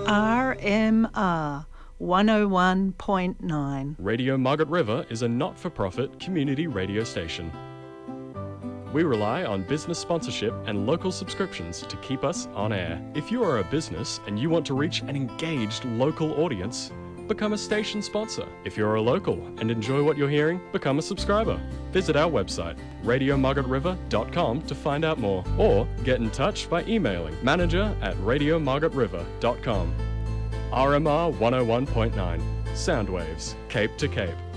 RMR 101.9. Radio Margaret River is a not-for-profit community radio station. We rely on business sponsorship and local subscriptions to keep us on air. If you are a business and you want to reach an engaged local audience, become a station sponsor. If you're a local and enjoy what you're hearing, become a subscriber. Visit our website, radiomargaretriver.com, to find out more, or get in touch by emailing manager@radiomargaretriver.com. RMR 101.9, Soundwaves, Cape to Cape.